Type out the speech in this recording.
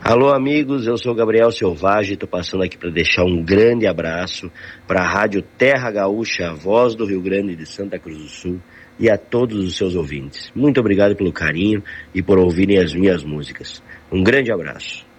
Alô, amigos, eu sou Gabriel Selvagem, estou passando aqui para deixar um grande abraço para a Rádio Terra Gaúcha, a voz do Rio Grande de Santa Cruz do Sul, e a todos os seus ouvintes. Muito obrigado pelo carinho e por ouvirem as minhas músicas. Um grande abraço.